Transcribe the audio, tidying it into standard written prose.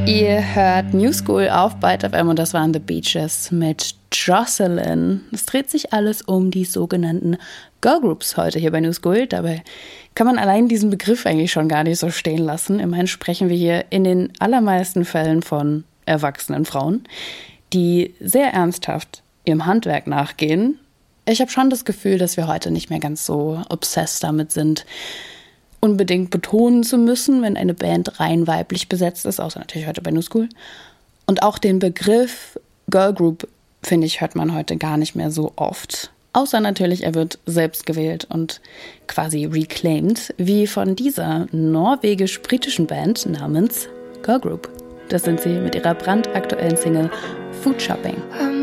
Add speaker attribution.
Speaker 1: Ihr hört New School auf Byte FM und das waren The Beaches mit Jocelyn. Es dreht sich alles um die sogenannten Girlgroups heute hier bei New School. Dabei kann man allein diesen Begriff eigentlich schon gar nicht so stehen lassen. Immerhin sprechen wir hier in den allermeisten Fällen von erwachsenen Frauen, die sehr ernsthaft ihrem Handwerk nachgehen. Ich habe schon das Gefühl, dass wir heute nicht mehr ganz so obsessed damit sind, unbedingt betonen zu müssen, wenn eine Band rein weiblich besetzt ist, außer natürlich heute bei New School. Und auch den Begriff Girl Group, finde ich, hört man heute gar nicht mehr so oft. Außer natürlich, er wird selbst gewählt und quasi reclaimed, wie von dieser norwegisch-britischen Band namens Girl Group. Das sind sie mit ihrer brandaktuellen Single Food Shopping.